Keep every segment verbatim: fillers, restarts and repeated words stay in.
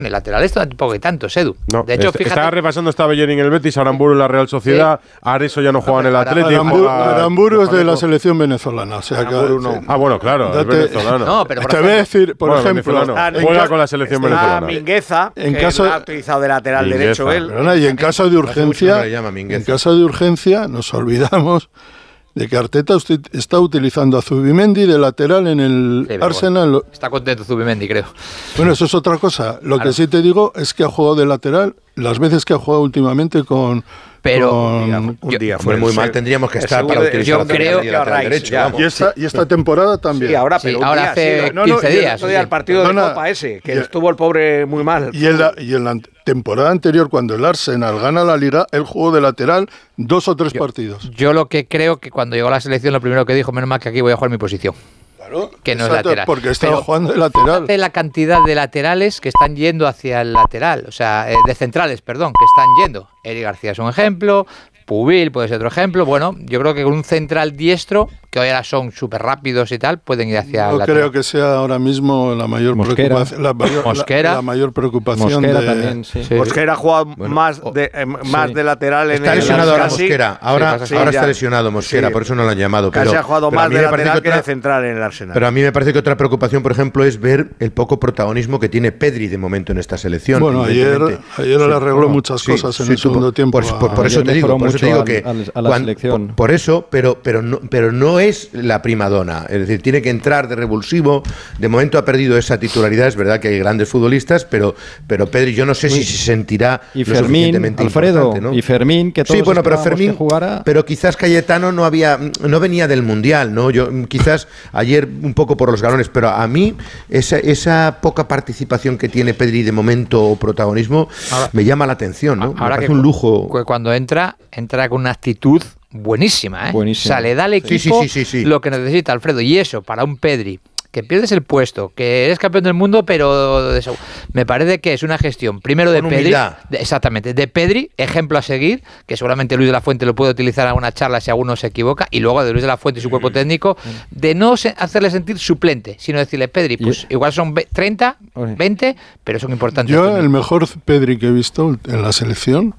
El lateral esto tampoco hay tantos, Edu. No, de hecho, est- fíjate. estaba repasando, estaba Bellerín en el Betis, Aramburu en la Real Sociedad, sí. Areso ya no juega en el Atlético. Aramburu, Aramburu es de la selección venezolana. O sea, que, no. Ah, bueno, claro, date, es venezolano. No, pero por te voy a decir, por bueno, ejemplo, juega con la selección venezolana. Mingueza, en que caso, ha utilizado de lateral Mingueza. derecho él. Pero no, y en caso de urgencia, en caso de urgencia, nos olvidamos de que Arteta usted está utilizando a Zubimendi de lateral en el sí, Arsenal. Bueno, está contento Zubimendi, creo. Bueno, eso es otra cosa. Lo claro. que sí te digo es que ha jugado de lateral las veces que ha jugado últimamente con... Pero con, digamos, un día fue muy mal, tendríamos que estar para utilizar yo creo que lateral derecho. Y esta, y esta temporada también. Sí, ahora, pero sí, ahora día, hace sí, no, quince no, días. El, sí. el partido de no, Copa ese, que y, estuvo el pobre muy mal. Y en, la, y en la temporada anterior, cuando el Arsenal gana la Liga, él jugó de lateral dos o tres yo, partidos. Yo lo que creo que cuando llegó a la selección, lo primero que dijo, menos mal que aquí voy a jugar mi posición. Claro, que no exacto, es lateral. Porque estaba pero jugando de lateral. De la cantidad de laterales que están yendo hacia el lateral, o sea, eh, de centrales, perdón, que están yendo. Eric García es un ejemplo, Pubil puede ser otro ejemplo. Bueno, yo creo que con un central diestro, que hoy ahora son súper rápidos y tal, pueden ir hacia no el lateral. creo que sea ahora mismo la mayor preocupación. La mayor, Mosquera. La, la mayor preocupación Mosquera de... también, sí. Sí. Mosquera ha jugado bueno, más, de, eh, más sí. de lateral en está el... lesionado ahora casi, Mosquera. Ahora, sí, ahora ya. está lesionado Mosquera, sí. por eso no lo han llamado. Casi pero, ha jugado pero más de lateral que, que otra, de central en el Arsenal. Pero a mí me parece que otra preocupación, por ejemplo, es ver el poco protagonismo que tiene Pedri de momento en esta selección. Bueno, ayer, ayer sí. le arregló muchas sí, cosas en sí, el segundo tiempo. Por, por, por eso te digo, por eso te digo que... Al, a la cuando, selección. Por, por eso, pero, pero, no, pero no es la primadona. Es decir, tiene que entrar de revulsivo. De momento ha perdido esa titularidad. Es verdad que hay grandes futbolistas, pero, pero Pedri, yo no sé si se sentirá y lo Fermín, suficientemente Alfredo, importante, ¿no? Y Fermín, que todos sí, bueno, pero Fermín, que jugara... pero quizás Cayetano no había, no venía del Mundial, ¿no? Yo quizás ayer un poco por los galones, pero a mí esa, esa poca participación que tiene Pedri de momento o protagonismo ahora, me llama la atención, ¿no? Ahora me parece que un lujo. Cuando entra, entra con una actitud buenísima, ¿eh? Buenísima. O sea, le da al equipo sí, sí, sí, sí, sí. lo que necesita Alfredo. Y eso, para un Pedri, que pierdes el puesto, que eres campeón del mundo, pero de eso, me parece que es una gestión, primero de Con Pedri, humildad. de, exactamente, de Pedri, ejemplo a seguir, que seguramente Luis de la Fuente lo puede utilizar en alguna charla si alguno se equivoca, y luego de Luis de la Fuente y su cuerpo técnico, de no se, hacerle sentir suplente, sino decirle, Pedri, pues y, igual son treinta, veinte, pero son importantes. Yo, también. El mejor Pedri que he visto en la selección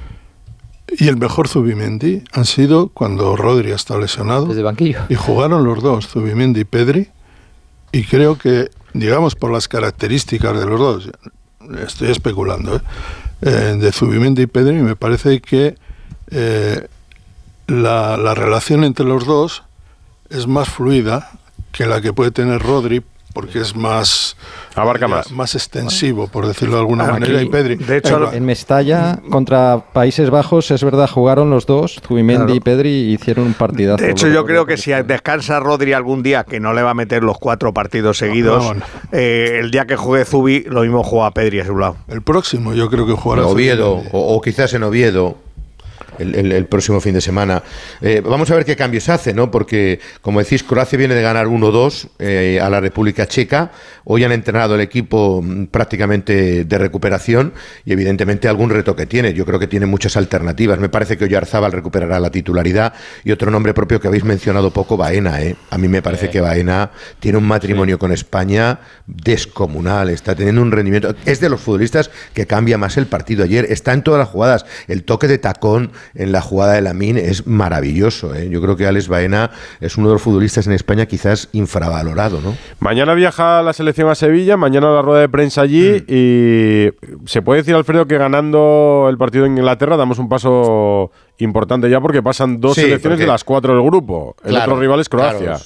y el mejor Zubimendi han sido cuando Rodri ha estado lesionado. Desde el banquillo. Y jugaron los dos, Zubimendi y Pedri. Y creo que, digamos, por las características de los dos, estoy especulando, ¿eh? Eh, de Zubimendi y Pedri, me parece que eh, la, la relación entre los dos es más fluida que la que puede tener Rodri, porque es más abarca más más extensivo, por decirlo de alguna Aquí, manera, y Pedri. De hecho, en Mestalla contra Países Bajos, es verdad, jugaron los dos, Zubimendi claro. y Pedri, y hicieron un partidazo. De hecho, yo creo que si descansa Rodri algún día, que no le va a meter los cuatro partidos seguidos, no, no, no. Eh, el día que juegue Zubi, lo mismo juega Pedri a su lado. El próximo, yo creo que jugará Oviedo, o, o quizás en Oviedo. El, el, el próximo fin de semana. Eh, vamos a ver qué cambios hace, ¿no? Porque, como decís, Croacia viene de ganar uno dos eh, a la República Checa. Hoy han entrenado el equipo prácticamente de recuperación y, evidentemente, algún reto que tiene. Yo creo que tiene muchas alternativas. Me parece que Oyarzábal recuperará la titularidad y otro nombre propio que habéis mencionado poco, Baena, ¿eh? A mí me parece sí. que Baena tiene un matrimonio sí. con España descomunal. Está teniendo un rendimiento. Es de los futbolistas que cambia más el partido. Ayer está en todas las jugadas. El toque de tacón en la jugada de Lamine es maravilloso, ¿eh? Yo creo que Alex Baena es uno de los futbolistas en España quizás infravalorado, ¿no? Mañana viaja la selección a Sevilla, mañana la rueda de prensa allí mm. y se puede decir, Alfredo, que ganando el partido en Inglaterra damos un paso importante ya porque pasan dos sí, selecciones porque, de las cuatro del grupo. El claro, otro rival es Croacia. Claro.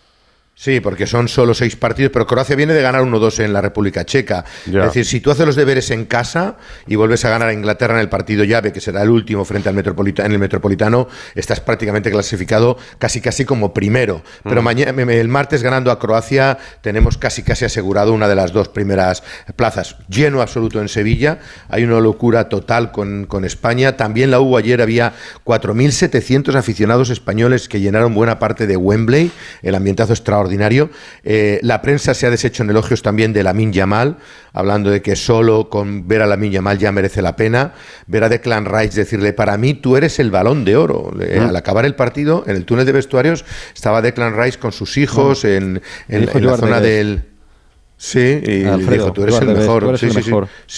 Sí, porque son solo seis partidos, pero Croacia viene de ganar uno dos en la República Checa. Ya. Es decir, si tú haces los deberes en casa y vuelves a ganar a Inglaterra en el partido llave, que será el último frente al Metropolitano, en el Metropolitano, estás prácticamente clasificado casi casi como primero. Pero mm. mañana, el martes ganando a Croacia tenemos casi casi asegurado una de las dos primeras plazas. Lleno absoluto en Sevilla, hay una locura total con, con España. También la hubo ayer, había cuatro mil setecientos aficionados españoles que llenaron buena parte de Wembley, el ambientazo extraordinario. Eh, la prensa se ha deshecho en elogios también de Lamine Yamal, hablando de que solo con ver a Lamine Yamal ya merece la pena. Ver a Declan Rice decirle, para mí tú eres el Balón de Oro. Eh, mm. Al acabar el partido, en el túnel de vestuarios, estaba Declan Rice con sus hijos mm. en, en, en la zona del... Sí, y Alfredo, dijo, tú eres el mejor. Tú eres sí, el sí, mejor. Sí.